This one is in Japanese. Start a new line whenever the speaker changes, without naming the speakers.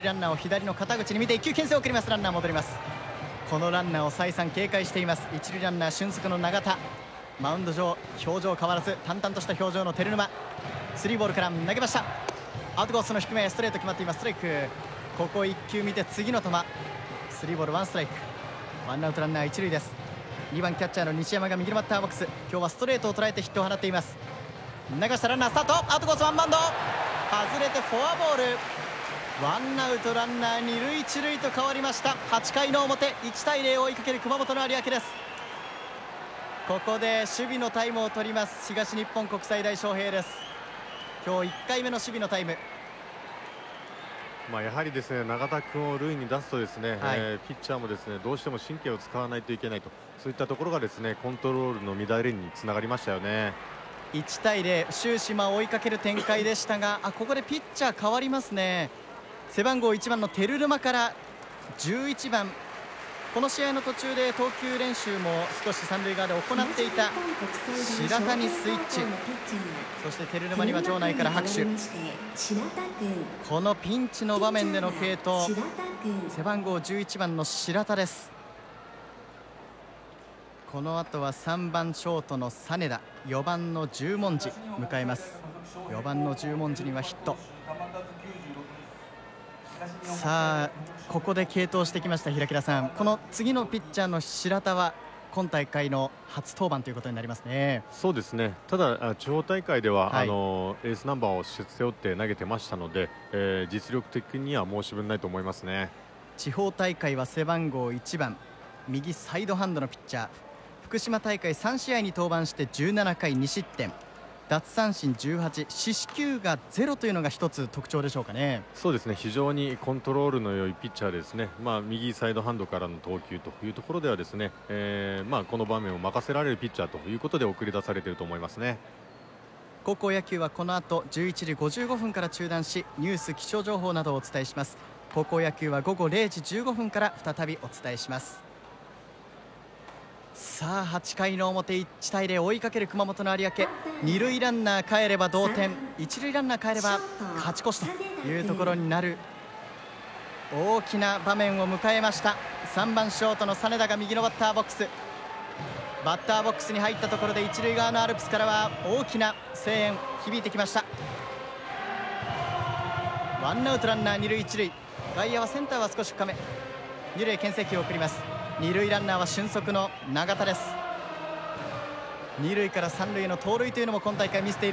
ランナーを左の肩口に見て1球牽制を送ります。ランナー戻ります。このランナーを再三警戒しています。一塁ランナー俊足の永田、マウンド上表情変わらず淡々とした表情の照沼。スリーボールから投げました。アウトコースの低めストレート決まっています。ストライク。ここ1球見て次の球、スリーボールワンストライク、ワンアウトランナー一塁です。2番キャッチャーの西山が右のバッターボックス、今日はストレートを捉えてヒットを放っています。流したランナースタート、アウトコースワンバウンド外れてフォアボール。ワンアウトランナー二塁一塁と変わりました。8回の表1対0を追いかける熊本の有明です。ここで守備のタイムを取ります東日本国際大翔平です。今日1回目の守備のタイム。
やはりですね、永田君を塁に出すとですね、ピッチャーもですねどうしても神経を使わないといけないと、そういったところがですねコントロールの乱れにつながりましたよね。
1対0終始追いかける展開でしたが、ここでピッチャー変わりますね。背番号1番の照沼から11番、この試合の途中で投球練習も少し三塁側で行っていた白田にスイッチ。そして照沼には場内から拍手。このピンチの場面での継投、背番号11番の白田です。この後は3番ショートの実田、4番の十文字迎えます。4番の十文字にはヒット。さあここで継投してきました。平木田さん、この次のピッチャーの白田は今大会の初登板ということになりますね。
そうですね、ただ地方大会では、エースナンバーを背負って投げてましたので、実力的には申し分ないと思いますね。
地方大会は背番号1番右サイドハンドのピッチャー、福島大会3試合に登板して17回2失点、奪三振18、四死球が0というのが一つ特徴でしょうかね。
そうですね、非常にコントロールの良いピッチャーですね。右サイドハンドからの投球というところではですね、この場面を任せられるピッチャーということで送り出されていると思いますね。
高校野球はこの後11時55分から中断し、ニュース気象情報などをお伝えします。高校野球は午後0時15分から再びお伝えします。さあ8回の表1対0追いかける熊本の有明、二塁ランナー帰れば同点、一塁ランナー帰れば勝ち越しというところになる大きな場面を迎えました。3番ショートの実田が右のバッターボックス、バッターボックスに入ったところで一塁側のアルプスからは大きな声援響いてきました。ワンアウトランナー二塁一塁、外野はセンターは少し深め、二塁へ牽制球を送ります。二塁ランナーは俊足の永田です。二塁から三塁への盗塁というのも今大会見せている